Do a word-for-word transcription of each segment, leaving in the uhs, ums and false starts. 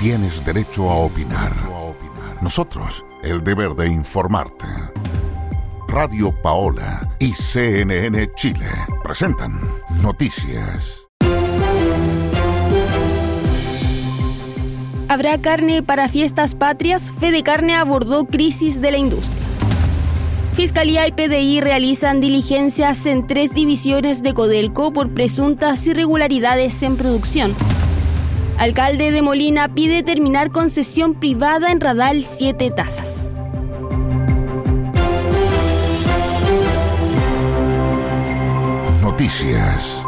tienes derecho a opinar. Nosotros, el deber de informarte. Radio Paola y C N N Chile presentan Noticias. ¿Habrá carne para fiestas patrias? Fedecarne abordó crisis de la industria. Fiscalía y P D I realizan diligencias en tres divisiones de Codelco por presuntas irregularidades en producción. Alcalde de Molina pide terminar concesión privada en Radal Siete Tazas. Noticias.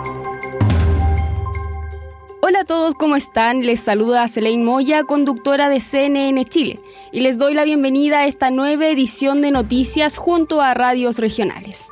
Hola a todos, ¿cómo están? Les saluda Selene Moya, conductora de C N N Chile, y les doy la bienvenida a esta nueva edición de Noticias junto a radios regionales.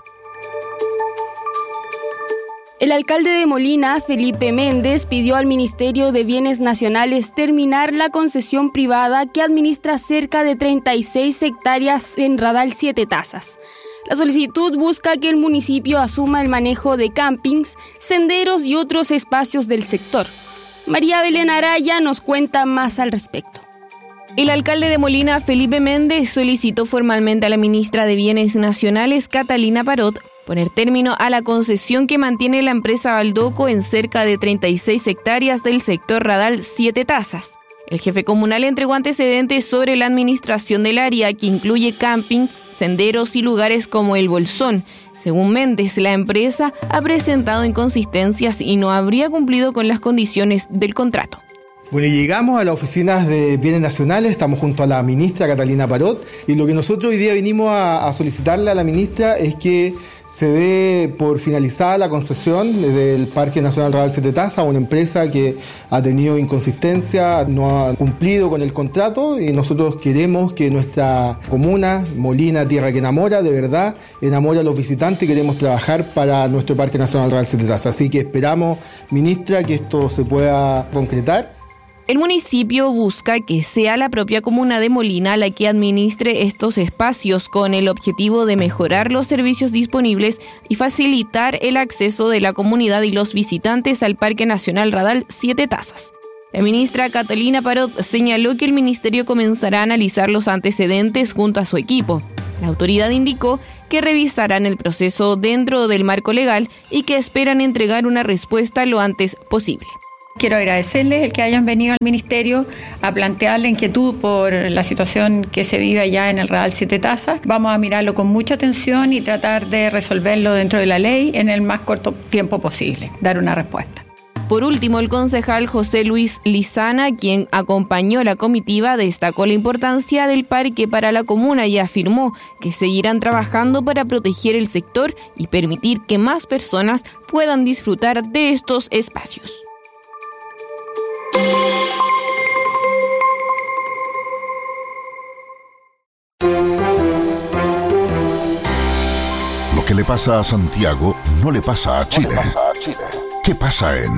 El alcalde de Molina, Felipe Méndez, pidió al Ministerio de Bienes Nacionales terminar la concesión privada que administra cerca de treinta y seis hectáreas en Radal Siete Tazas. La solicitud busca que el municipio asuma el manejo de campings, senderos y otros espacios del sector. María Belén Araya nos cuenta más al respecto. El alcalde de Molina, Felipe Méndez, solicitó formalmente a la ministra de Bienes Nacionales, Catalina Parot, poner término a la concesión que mantiene la empresa Baldoco en cerca de treinta y seis hectáreas del sector Radal Siete Tazas. El jefe comunal entregó antecedentes sobre la administración del área, que incluye campings, senderos y lugares como el Bolsón. Según Méndez, la empresa ha presentado inconsistencias y no habría cumplido con las condiciones del contrato. Bueno, llegamos a las oficinas de Bienes Nacionales, estamos junto a la ministra Catalina Parot, y lo que nosotros hoy día vinimos a, a solicitarle a la ministra es que se dé por finalizada la concesión del Parque Nacional Radal Siete Tazas a una empresa que ha tenido inconsistencia, no ha cumplido con el contrato, y nosotros queremos que nuestra comuna, Molina, tierra que enamora, de verdad enamora a los visitantes, y queremos trabajar para nuestro Parque Nacional Radal Siete Tazas. Así que esperamos, ministra, que esto se pueda concretar. El municipio busca que sea la propia comuna de Molina la que administre estos espacios con el objetivo de mejorar los servicios disponibles y facilitar el acceso de la comunidad y los visitantes al Parque Nacional Radal Siete Tazas. La ministra Catalina Parot señaló que el ministerio comenzará a analizar los antecedentes junto a su equipo. La autoridad indicó que revisarán el proceso dentro del marco legal y que esperan entregar una respuesta lo antes posible. Quiero agradecerles el que hayan venido al Ministerio a plantear la inquietud por la situación que se vive allá en el Radal Siete Tazas. Vamos a mirarlo con mucha atención y tratar de resolverlo dentro de la ley en el más corto tiempo posible, dar una respuesta. Por último, el concejal José Luis Lizana, quien acompañó la comitiva, destacó la importancia del parque para la comuna y afirmó que seguirán trabajando para proteger el sector y permitir que más personas puedan disfrutar de estos espacios. Lo que le pasa a Santiago no le pasa a Chile. No le pasa a Chile. ¿Qué pasa en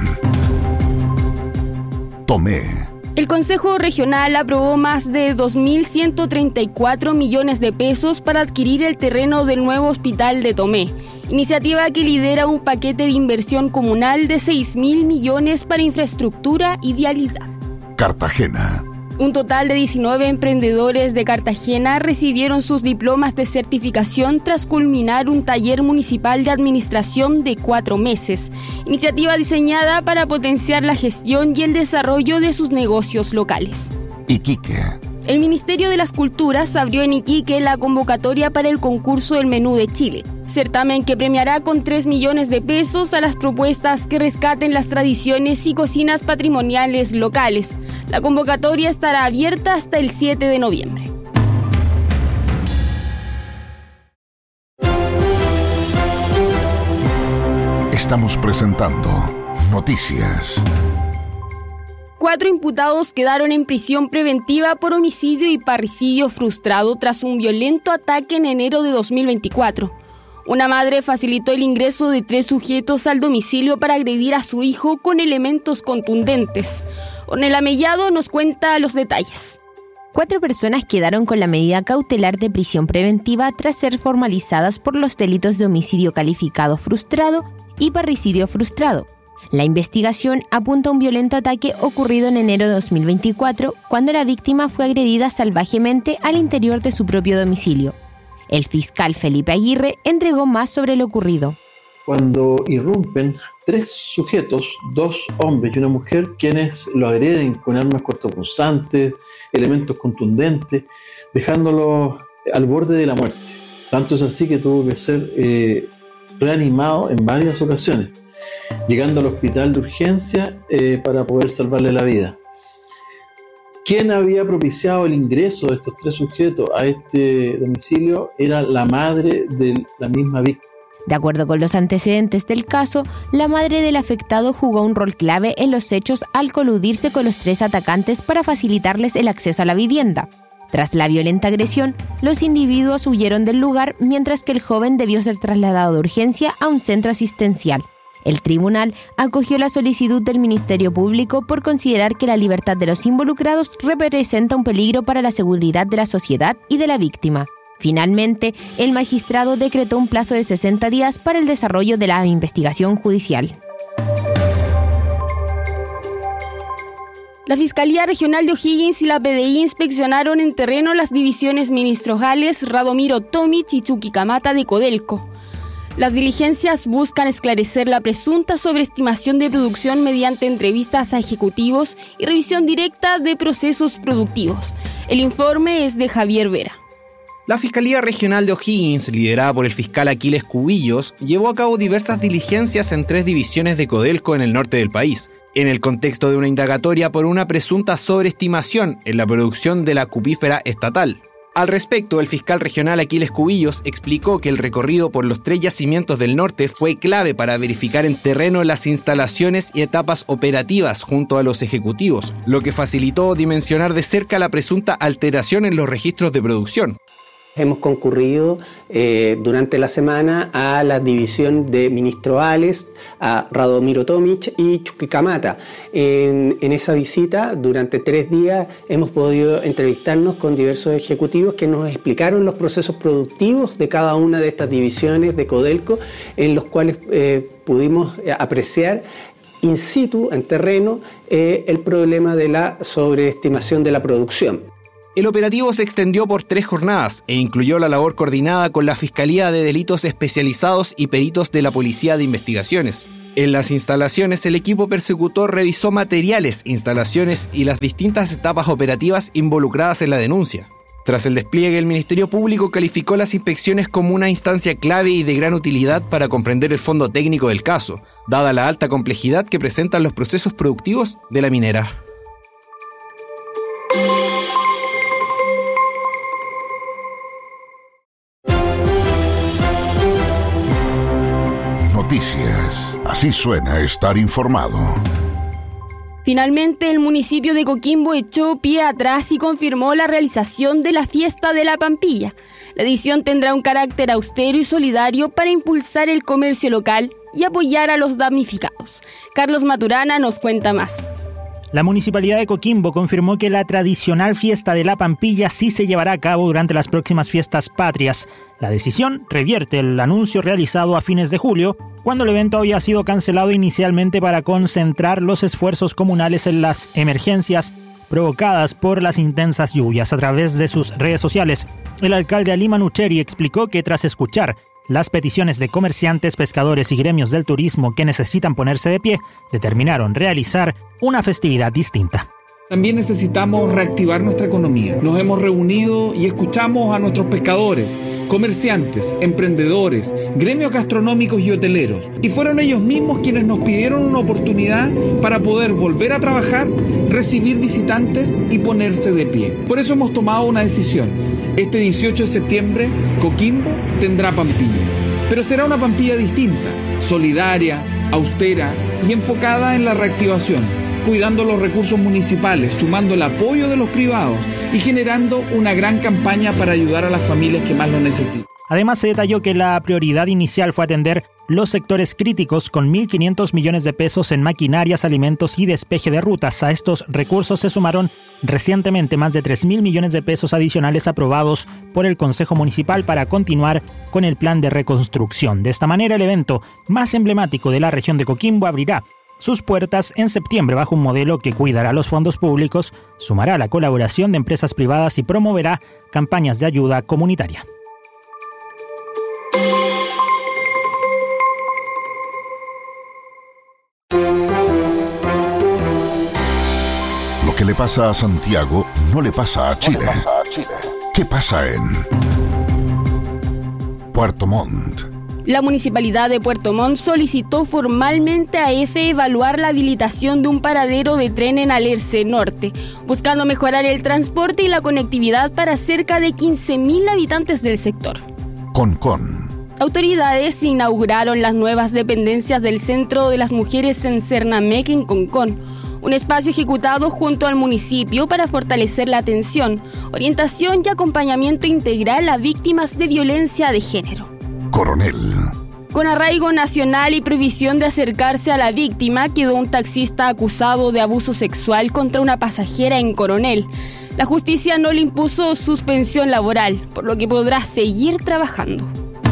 Tomé? El Consejo Regional aprobó más de dos mil ciento treinta y cuatro millones de pesos para adquirir el terreno del nuevo hospital de Tomé, iniciativa que lidera un paquete de inversión comunal de seis mil millones para infraestructura y vialidad. Cartagena. Un total de diecinueve emprendedores de Cartagena recibieron sus diplomas de certificación tras culminar un taller municipal de administración de cuatro meses, iniciativa diseñada para potenciar la gestión y el desarrollo de sus negocios locales. Iquique. El Ministerio de las Culturas abrió en Iquique la convocatoria para el concurso del Menú de Chile, certamen que premiará con tres millones de pesos a las propuestas que rescaten las tradiciones y cocinas patrimoniales locales. La convocatoria estará abierta hasta el siete de noviembre. Estamos presentando Noticias. Cuatro imputados quedaron en prisión preventiva por homicidio y parricidio frustrado tras un violento ataque en enero de dos mil veinticuatro. Una madre facilitó el ingreso de tres sujetos al domicilio para agredir a su hijo con elementos contundentes. Ornella Mellado nos cuenta los detalles. Cuatro personas quedaron con la medida cautelar de prisión preventiva tras ser formalizadas por los delitos de homicidio calificado frustrado y parricidio frustrado. La investigación apunta a un violento ataque ocurrido en enero de dos mil veinticuatro, cuando la víctima fue agredida salvajemente al interior de su propio domicilio. El fiscal Felipe Aguirre entregó más sobre lo ocurrido. Cuando irrumpen tres sujetos, dos hombres y una mujer, quienes lo agreden con armas cortopunzantes, elementos contundentes, dejándolo al borde de la muerte. Tanto es así que tuvo que ser eh, reanimado en varias ocasiones, llegando al hospital de urgencia eh, para poder salvarle la vida. Quien había propiciado el ingreso de estos tres sujetos a este domicilio era la madre de la misma víctima. De acuerdo con los antecedentes del caso, la madre del afectado jugó un rol clave en los hechos al coludirse con los tres atacantes para facilitarles el acceso a la vivienda. Tras la violenta agresión, los individuos huyeron del lugar, mientras que el joven debió ser trasladado de urgencia a un centro asistencial. El tribunal acogió la solicitud del Ministerio Público por considerar que la libertad de los involucrados representa un peligro para la seguridad de la sociedad y de la víctima. Finalmente, el magistrado decretó un plazo de sesenta días para el desarrollo de la investigación judicial. La Fiscalía Regional de O'Higgins y la P D I inspeccionaron en terreno las divisiones ministrojales Radomiro Tomic y Chuquicamata de Codelco. Las diligencias buscan esclarecer la presunta sobreestimación de producción mediante entrevistas a ejecutivos y revisión directa de procesos productivos. El informe es de Javier Vera. La Fiscalía Regional de O'Higgins, liderada por el fiscal Aquiles Cubillos, llevó a cabo diversas diligencias en tres divisiones de Codelco en el norte del país, en el contexto de una indagatoria por una presunta sobreestimación en la producción de la cupífera estatal. Al respecto, el fiscal regional Aquiles Cubillos explicó que el recorrido por los tres yacimientos del norte fue clave para verificar en terreno las instalaciones y etapas operativas junto a los ejecutivos, lo que facilitó dimensionar de cerca la presunta alteración en los registros de producción. Hemos concurrido eh, durante la semana a la división de ministroales, a Radomiro Tomic y Chuquicamata. En, en esa visita, durante tres días, hemos podido entrevistarnos con diversos ejecutivos que nos explicaron los procesos productivos de cada una de estas divisiones de Codelco, en los cuales eh, pudimos apreciar in situ, en terreno, eh, el problema de la sobreestimación de la producción. El operativo se extendió por tres jornadas e incluyó la labor coordinada con la Fiscalía de Delitos Especializados y peritos de la Policía de Investigaciones. En las instalaciones, el equipo persecutor revisó materiales, instalaciones y las distintas etapas operativas involucradas en la denuncia. Tras el despliegue, el Ministerio Público calificó las inspecciones como una instancia clave y de gran utilidad para comprender el fondo técnico del caso, dada la alta complejidad que presentan los procesos productivos de la minera. Noticias. Así suena estar informado. Finalmente, el municipio de Coquimbo echó pie atrás y confirmó la realización de la Fiesta de la Pampilla. La edición tendrá un carácter austero y solidario para impulsar el comercio local y apoyar a los damnificados. Carlos Maturana nos cuenta más. La Municipalidad de Coquimbo confirmó que la tradicional Fiesta de la Pampilla sí se llevará a cabo durante las próximas fiestas patrias. La decisión revierte el anuncio realizado a fines de julio, cuando el evento había sido cancelado inicialmente para concentrar los esfuerzos comunales en las emergencias provocadas por las intensas lluvias. A través de sus redes sociales, el alcalde Ali Manucheri explicó que tras escuchar las peticiones de comerciantes, pescadores y gremios del turismo que necesitan ponerse de pie, determinaron realizar una festividad distinta. También necesitamos reactivar nuestra economía. Nos hemos reunido y escuchamos a nuestros pescadores, comerciantes, emprendedores, gremios gastronómicos y hoteleros. Y fueron ellos mismos quienes nos pidieron una oportunidad para poder volver a trabajar, recibir visitantes y ponerse de pie. Por eso hemos tomado una decisión. Este dieciocho de septiembre, Coquimbo tendrá Pampilla. Pero será una Pampilla distinta, solidaria, austera y enfocada en la reactivación, cuidando los recursos municipales, sumando el apoyo de los privados y generando una gran campaña para ayudar a las familias que más lo necesitan. Además, se detalló que la prioridad inicial fue atender los sectores críticos con mil quinientos millones de pesos en maquinarias, alimentos y despeje de rutas. A estos recursos se sumaron recientemente más de tres mil millones de pesos adicionales aprobados por el Consejo Municipal para continuar con el plan de reconstrucción. De esta manera, el evento más emblemático de la región de Coquimbo abrirá sus puertas en septiembre bajo un modelo que cuidará los fondos públicos, sumará la colaboración de empresas privadas y promoverá campañas de ayuda comunitaria. Lo que le pasa a Santiago no le pasa a Chile. ¿Qué pasa en Puerto Montt? La Municipalidad de Puerto Montt solicitó formalmente a E F E evaluar la habilitación de un paradero de tren en Alerce Norte, buscando mejorar el transporte y la conectividad para cerca de quince mil habitantes del sector. Concon. Autoridades inauguraron las nuevas dependencias del Centro de las Mujeres en Cernamec en Concon, un espacio ejecutado junto al municipio para fortalecer la atención, orientación y acompañamiento integral a víctimas de violencia de género. Coronel. Con arraigo nacional y prohibición de acercarse a la víctima, quedó un taxista acusado de abuso sexual contra una pasajera en Coronel. La justicia no le impuso suspensión laboral, por lo que podrá seguir trabajando.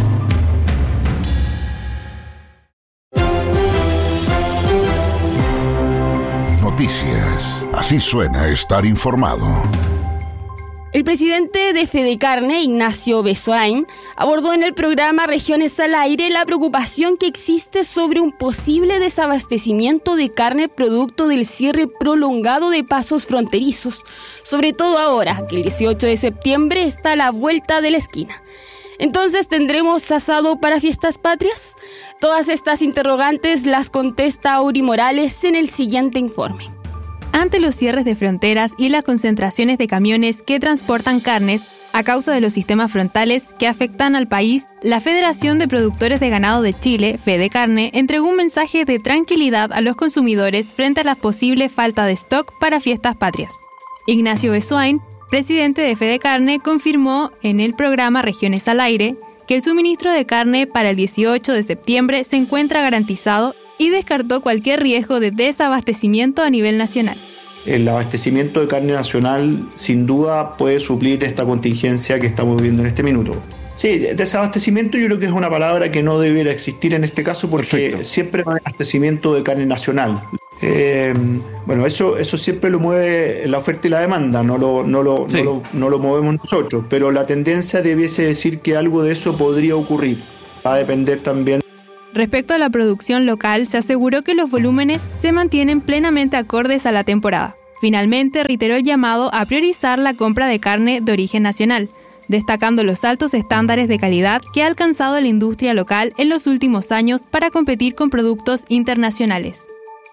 Noticias. Así suena estar informado. El presidente de Fedecarne, Ignacio Besoain, abordó en el programa Regiones al Aire la preocupación que existe sobre un posible desabastecimiento de carne producto del cierre prolongado de pasos fronterizos, sobre todo ahora que el dieciocho de septiembre está a la vuelta de la esquina. Entonces, ¿tendremos asado para fiestas patrias? Todas estas interrogantes las contesta Auri Morales en el siguiente informe. Ante los cierres de fronteras y las concentraciones de camiones que transportan carnes a causa de los sistemas frontales que afectan al país, la Federación de Productores de Ganado de Chile, Fedecarne, entregó un mensaje de tranquilidad a los consumidores frente a la posible falta de stock para fiestas patrias. Ignacio Besoain, presidente de Fedecarne, confirmó en el programa Regiones al Aire que el suministro de carne para el dieciocho de septiembre se encuentra garantizado y descartó cualquier riesgo de desabastecimiento a nivel nacional. El abastecimiento de carne nacional sin duda puede suplir esta contingencia que estamos viviendo en este minuto. Sí, desabastecimiento yo creo que es una palabra que no debiera existir en este caso porque Perfecto. Siempre hay abastecimiento de carne nacional. Eh, bueno, eso, eso siempre lo mueve la oferta y la demanda, no lo, no, lo, sí. no, lo, no lo movemos nosotros, pero la tendencia debiese decir que algo de eso podría ocurrir. Va a depender también. Respecto a la producción local, se aseguró que los volúmenes se mantienen plenamente acordes a la temporada. Finalmente, reiteró el llamado a priorizar la compra de carne de origen nacional, destacando los altos estándares de calidad que ha alcanzado la industria local en los últimos años para competir con productos internacionales.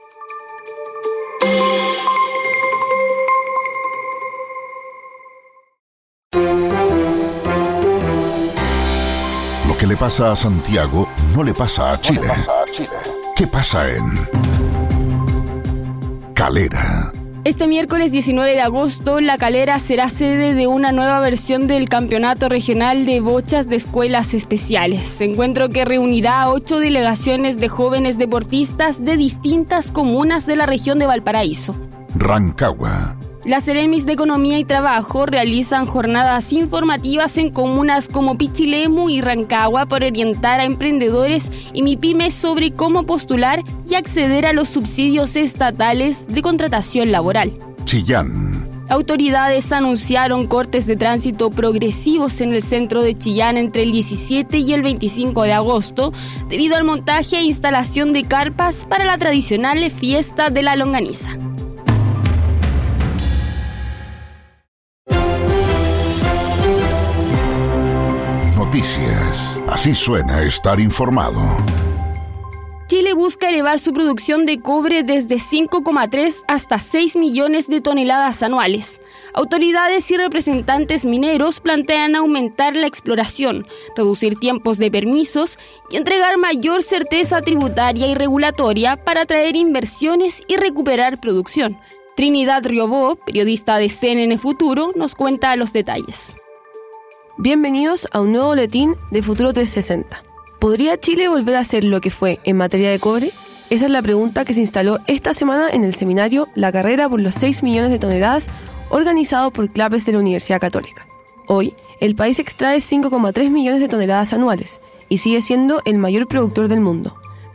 Lo que le pasa a Santiago no le pasa a Chile. ¿Qué pasa en Calera? Este miércoles diecinueve de agosto, La Calera será sede de una nueva versión del Campeonato Regional de Bochas de Escuelas Especiales, encuentro que reunirá a ocho delegaciones de jóvenes deportistas de distintas comunas de la región de Valparaíso. Rancagua. Las Seremis de Economía y Trabajo realizan jornadas informativas en comunas como Pichilemu y Rancagua para orientar a emprendedores y MIPYMES sobre cómo postular y acceder a los subsidios estatales de contratación laboral. Chillán. Autoridades anunciaron cortes de tránsito progresivos en el centro de Chillán entre el diecisiete y el veinticinco de agosto debido al montaje e instalación de carpas para la tradicional fiesta de la longaniza. Noticias. Así suena estar informado. Chile busca elevar su producción de cobre desde cinco coma tres hasta seis millones de toneladas anuales. Autoridades y representantes mineros plantean aumentar la exploración, reducir tiempos de permisos y entregar mayor certeza tributaria y regulatoria para atraer inversiones y recuperar producción. Trinidad Riobó, periodista de C N N Futuro, nos cuenta los detalles. Bienvenidos a un nuevo boletín de Futuro trescientos sesenta. ¿Podría Chile volver a ser lo que fue en materia de cobre? Esa es la pregunta que se instaló esta semana en el seminario La Carrera por los seis millones de toneladas, organizado por CLAPES de la Universidad Católica. Hoy, el país extrae cinco coma tres millones de toneladas anuales y sigue siendo el mayor productor del mundo.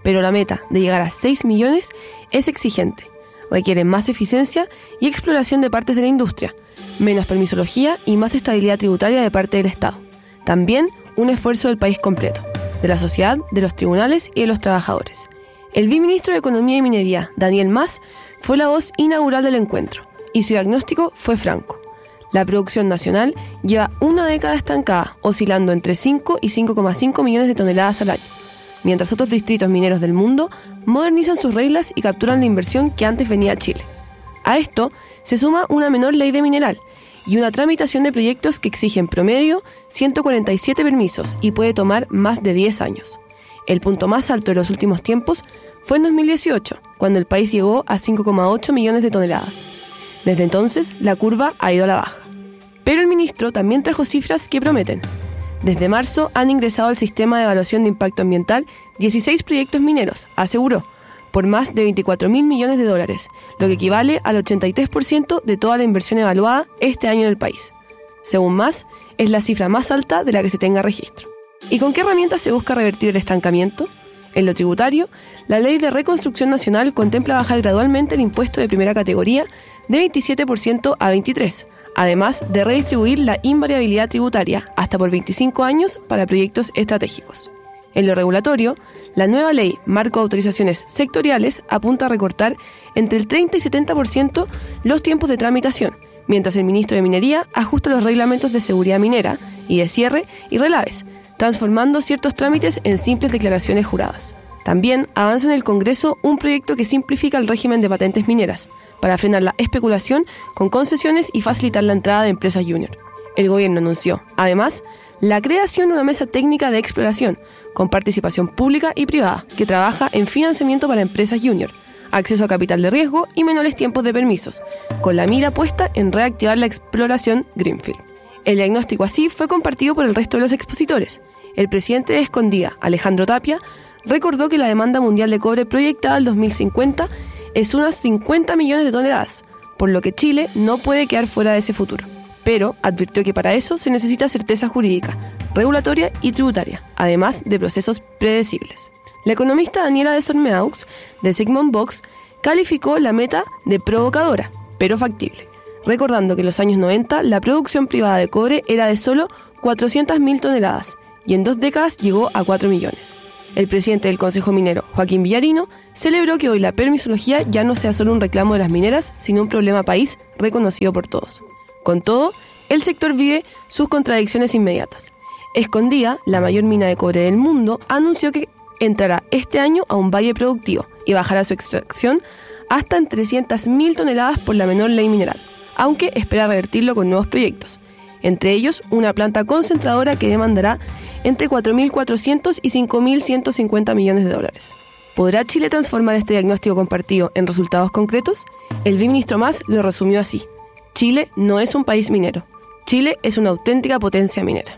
pero la meta de llegar a seis millones es exigente. Requiere más eficiencia y exploración de partes de la industria, menos permisología y más estabilidad tributaria de parte del Estado. También un esfuerzo del país completo, de la sociedad, de los tribunales y de los trabajadores. El viceministro de Economía y Minería, Daniel Mas, fue la voz inaugural del encuentro y su diagnóstico fue franco. La producción nacional lleva una década estancada, oscilando entre cinco y cinco coma cinco millones de toneladas al año, mientras otros distritos mineros del mundo modernizan sus reglas y capturan la inversión que antes venía a Chile. A esto se suma una menor ley de mineral y una tramitación de proyectos que exige en promedio ciento cuarenta y siete permisos y puede tomar más de diez años. El punto más alto de los últimos tiempos fue en dos mil dieciocho, cuando el país llegó a cinco coma ocho millones de toneladas. Desde entonces, la curva ha ido a la baja. Pero el ministro también trajo cifras que prometen. Desde marzo han ingresado al sistema de evaluación de impacto ambiental dieciséis proyectos mineros, aseguró, por más de veinticuatro mil millones de dólares, lo que equivale al ochenta y tres por ciento de toda la inversión evaluada este año en el país. Según Mas, es la cifra más alta de la que se tenga registro. ¿Y con qué herramientas se busca revertir el estancamiento? En lo tributario, la Ley de Reconstrucción Nacional contempla bajar gradualmente el impuesto de primera categoría de veintisiete por ciento a veintitrés por ciento, además de redistribuir la invariabilidad tributaria hasta por veinticinco años para proyectos estratégicos. En lo regulatorio, la nueva ley Marco de Autorizaciones Sectoriales apunta a recortar entre el treinta y setenta por ciento los tiempos de tramitación, mientras el ministro de Minería ajusta los reglamentos de seguridad minera y de cierre y relaves, transformando ciertos trámites en simples declaraciones juradas. También avanza en el Congreso un proyecto que simplifica el régimen de patentes mineras, para frenar la especulación con concesiones y facilitar la entrada de empresas junior. El gobierno anunció, además, la creación de una mesa técnica de exploración con participación pública y privada que trabaja en financiamiento para empresas junior, acceso a capital de riesgo y menores tiempos de permisos, con la mira puesta en reactivar la exploración Greenfield. El diagnóstico así fue compartido por el resto de los expositores. El presidente de Escondida, Alejandro Tapia, recordó que la demanda mundial de cobre proyectada al dos mil cincuenta es unas cincuenta millones de toneladas, por lo que Chile no puede quedar fuera de ese futuro. Pero advirtió que para eso se necesita certeza jurídica, regulatoria y tributaria, además de procesos predecibles. La economista Daniela de Sormeaux, de Sigmund Box, calificó la meta de provocadora, pero factible, recordando que en los años noventa la producción privada de cobre era de solo cuatrocientas mil toneladas y en dos décadas llegó a cuatro millones. El presidente del Consejo Minero, Joaquín Villarino, celebró que hoy la permisología ya no sea solo un reclamo de las mineras, sino un problema país reconocido por todos. Con todo, el sector vive sus contradicciones inmediatas. Escondida, la mayor mina de cobre del mundo, anunció que entrará este año a un valle productivo y bajará su extracción hasta en trescientas mil toneladas por la menor ley mineral, aunque espera revertirlo con nuevos proyectos, entre ellos una planta concentradora que demandará entre cuatro mil cuatrocientos y cinco mil ciento cincuenta millones de dólares. ¿Podrá Chile transformar este diagnóstico compartido en resultados concretos? El viceministro Mas lo resumió así: Chile no es un país minero. Chile es una auténtica potencia minera.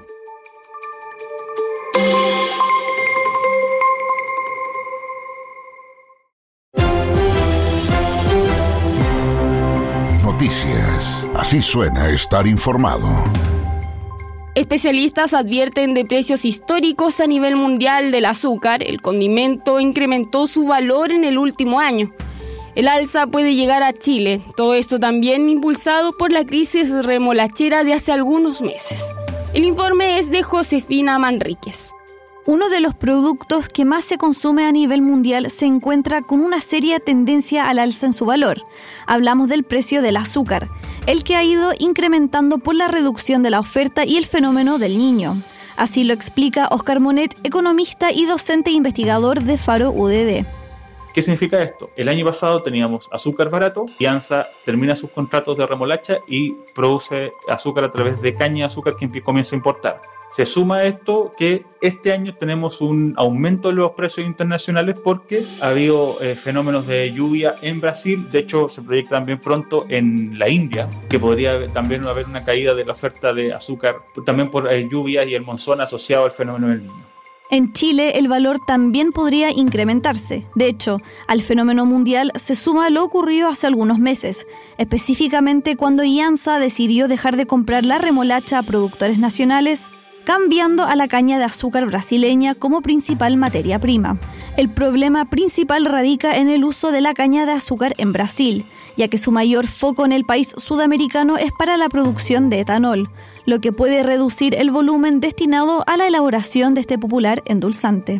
Noticias. Así suena estar informado. Especialistas advierten de precios históricos a nivel mundial del azúcar. El condimento incrementó su valor en el último año. El alza puede llegar a Chile. Todo esto también impulsado por la crisis remolachera de hace algunos meses. El informe es de Josefina Manríquez. Uno de los productos que más se consume a nivel mundial se encuentra con una seria tendencia al alza en su valor. Hablamos del precio del azúcar, el que ha ido incrementando por la reducción de la oferta y el fenómeno del Niño. Así lo explica Oscar Monet, economista y docente e investigador de Faro U D D. ¿Qué significa esto? El año pasado teníamos azúcar barato y ANSA termina sus contratos de remolacha y produce azúcar a través de caña de azúcar que comienza a importar. Se suma a esto que este año tenemos un aumento de los precios internacionales porque ha habido eh, fenómenos de lluvia en Brasil. De hecho, se proyecta también pronto en la India, que podría también haber una caída de la oferta de azúcar, también por eh, lluvias y el monzón asociado al fenómeno del Niño. En Chile, el valor también podría incrementarse. De hecho, al fenómeno mundial se suma lo ocurrido hace algunos meses, específicamente cuando IANSA decidió dejar de comprar la remolacha a productores nacionales cambiando a la caña de azúcar brasileña como principal materia prima. El problema principal radica en el uso de la caña de azúcar en Brasil, ya que su mayor foco en el país sudamericano es para la producción de etanol, lo que puede reducir el volumen destinado a la elaboración de este popular endulzante.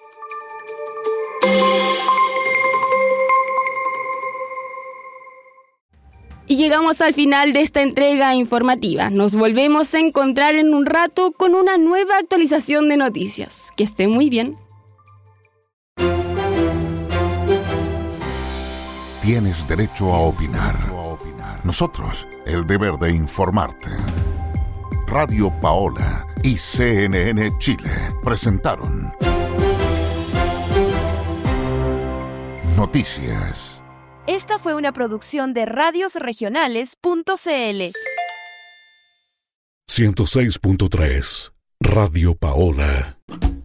Y llegamos al final de esta entrega informativa. Nos volvemos a encontrar en un rato con una nueva actualización de noticias. Que estén muy bien. Tienes derecho a opinar. Nosotros, el deber de informarte. Radio Paola y C N N Chile presentaron Noticias. Esta fue una producción de radios regionales punto c l. ciento seis punto tres Radio Paola.